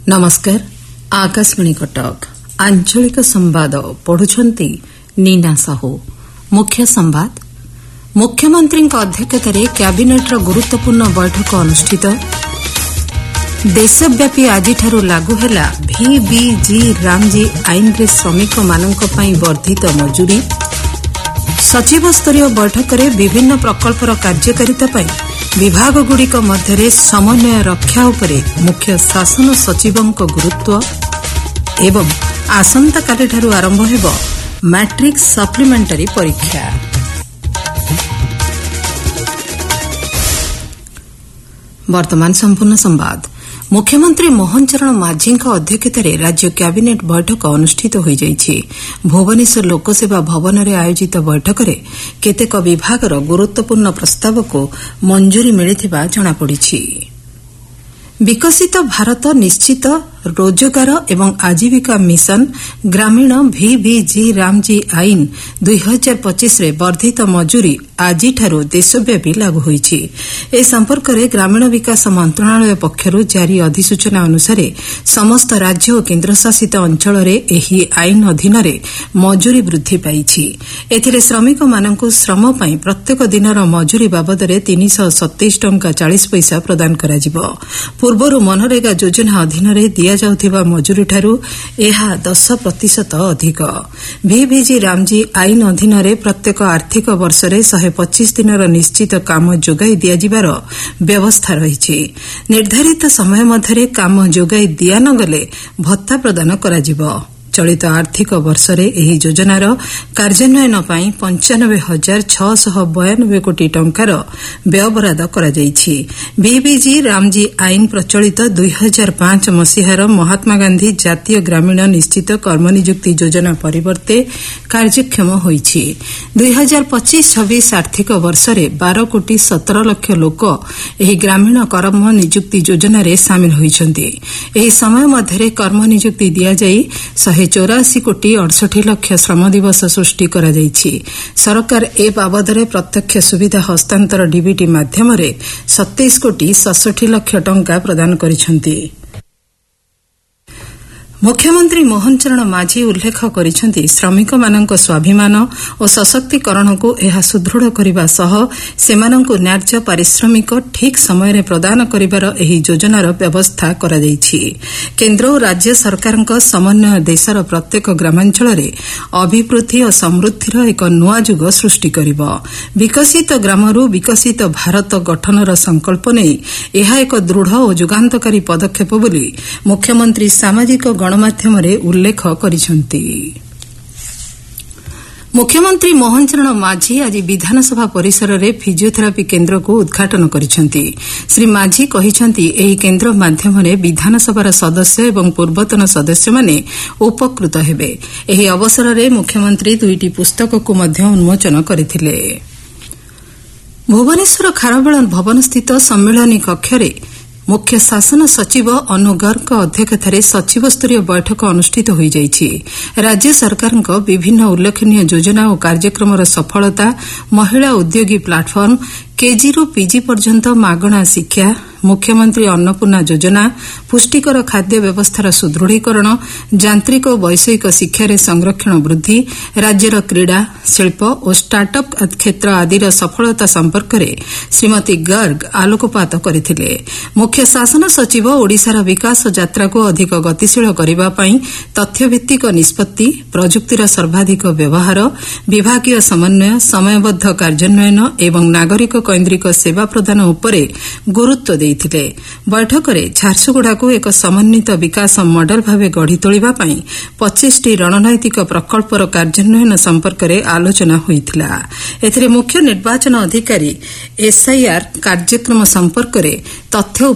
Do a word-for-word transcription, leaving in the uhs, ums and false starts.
नमस्कार आकाशवाणी कटक आंचलिक संवाद पढ़ुछंती नीना साहू। मुख्य संवाद मुख्यमंत्री अध्यक्षतार कैबिनेटर गुरुत्वपूर्ण बैठक अनुष्ठित। देशव्यापी आज लागू है वीबीजी रामजी आईन रे श्रमिक मानक पई वर्धित मजूरी। सचिव स्तरीय बैठक में विभिन्न प्रकल्पर कार्यकारिता पई विभागगुड़िक मध्य समन्वय रक्षा उपरे मुख्य शासन सचिवों गुरुत्व एवं आसंताकाली आरंभ हेब मैट्रिक सप्लीमेंटारी परीक्षा। वर्तमान संपूर्ण संवाद। मुख्यमंत्री मोहन चरण माझी अध्यक्षतार राज्य कैबिनेट बैठक अनुष्ठित हो जाइछि। भुवनेश्वर लोकसेवा भवन में आयोजित बैठक में केतेक विभागर गुरुत्वपूर्ण प्रस्ताव को मंजूरी मिलिथिबा जणापड़िछि। विकसित भारत निश्चित रोजगार एवं आजीविका मिशन ग्रामीण वीबीजी रामजी आईन दुई हजार पच्चीस रे वर्धित मजूरी आजिठारू देशव्यापी लागू होईछि। ए संपर्क में ग्रामीण विकास मंत्रणालय पक्षरू जारी अधिसूचना अनुसार समस्त राज्य और केन्द्रशासित अंचल एही आईन अधीन मजूरी वृद्धि पाइछि। एथिरे श्रमिक मानकु श्रम पई प्रत्येक दिनर मजूरी बाबदरे तीन सौ सत्ताईस टंका चालीस पैसा प्रदान कराजिबो। पूर्वरू मनरेगा योजना अधीन दिया जाउथिबा मजूरी ठारू एहा दस प्रतिशत अधिक। वीबीजी रामजी आईन अधीन प्रत्येक आर्थिक वर्ष में शहे पच्चीस दिनर निश्चित काम जोगाई दियाजिबार व्यवस्था रहिछि। निर्धारित समय मध्य काम जोगाई दिया न गले भत्ता प्रदान कराजिबो। चलित आर्थिक वर्ष में एही योजनार कार्यान्वयन पई पंचानबे हजार छःशह बयानबे कोटी टंकार व्ययबराद करा जाइछि। वीबीजी रामजी आईन प्रचलित दुई हजार पांच मसीहार महात्मा गांधी जातीय ग्रामीण निश्चित कर्मनियुक्ति योजना परिवर्ते कार्यक्षम होइछि। दुई हजार पच्चीस छब्बीस आर्थिक वर्ष में बारह कोटी सतर लाख लोक एही ग्रामीण कर्म नियुक्ति योजना सामिल होइछन्ति। एही समय मध्य कर्म नियुक्ति दिया जाई शहे चौरासी कोटी अड़सठ लाख श्रम दिवस सृष्टि करा जाइछि। सरकार ए बाबदरे प्रत्यक्ष सुविधा हस्तांतर डीबीटी माध्यम सत्ताईस कोटी सड़सठ लाख टंका प्रदान करिसंति। मुख्यमंत्री मोहन चरण माझी उल्लेख करिसंति श्रमिक मानक स्वाभिमान और सशक्तिकरण को एहा सुदृढ़ करबा सह सेमानंकु न्याय्य पारिश्रमिक ठीक समय रे प्रदान करिबार एही योजनार व्यवस्था करा जाइछि। केन्द्र और राज्य सरकारक समन्वय देशर प्रत्येक ग्रामांचल रे अभिवृद्धि और समृद्धिर एक नुआ युग सृष्टि करिबो। विकसित ग्रामरू विकसित भारत गठनर संकल्प नै एहा एक दृढ़ और जुगान्तकारी पदक्षेप बोली मुख्यमंत्री सामाजिक गणमाध्यम उल्लेख करिसंति। मुख्यमंत्री मोहन चरण माझी आज विधानसभा परिसर में फिजियोथेरापी केन्द्र को उद्घाटन करिसंति। श्री माझी कहिसंति एही केन्द्र माध्यम विधानसभार सदस्य एवं पूर्वतन सदस्य माने उपकृत हेबे। एही अवसर में मुख्यमंत्री दुईटी पुस्तक को मध्य उन्मोचन करथिले। भुवनेश्वर खारବେଳ भवन स्थित सम्मेलनी कक्ष मुख्य शासन सचिव अनु गर्ग अध्यक्षतार सचिव स्तरीय बैठक अनुष्ठित हो जाइछि। राज्य सरकार विभिन्न उल्लेखनीय योजना और कार्यक्रम सफलता, महिला उद्योगी प्लाटफर्म, केजी रु पीजी पर्यंत मागणा शिक्षा, मुख्यमंत्री अन्नपूर्णा योजना, पुष्टिकर खाद्य व्यवस्थार सुदृढ़ीकरण, यांत्रिक और वैषयिक शिक्षार संरक्षण वृद्धि, राज्यर क्रीड़ा शिल्प और स्टार्टअप क्षेत्र आदिर सफलता संपर्क में श्रीमती गर्ग आलोकपात करथिले। मुख्य शासन सचिव ओडिशार विकास यात्रा को अधिक गतिशील करबा पई तथ्यभित्तिक निष्पत्ति, प्रजुक्तिर सर्वाधिक व्यवहार, विभागीय समन्वय, समयबद्ध कार्यान्वयन एवं नागरिक केन्द्रिक सेवा प्रदान उपरे गुरुत्व देइथिले। बैठक में झारसुगुड़ा को एक समन्वित विकास मॉडल भाव गढ़ी तोलिबा पई पच्चीस टी रणनैतिक प्रकल्पर कार्यान्वयन संपर्क में आलोचना होइथिला। एथिरे मुख्य निर्वाचन अधिकारी एसआईआर कार्यक्रम संपर्क में तथ्य